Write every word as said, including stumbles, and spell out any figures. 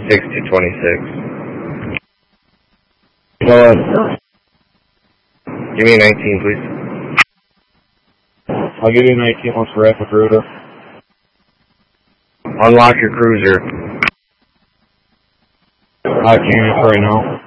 six to twenty-six. Go ahead. Give me a nineteen, please. I'll give you a nineteen once for Epic Ruder. Unlock your cruiser. I can't right now.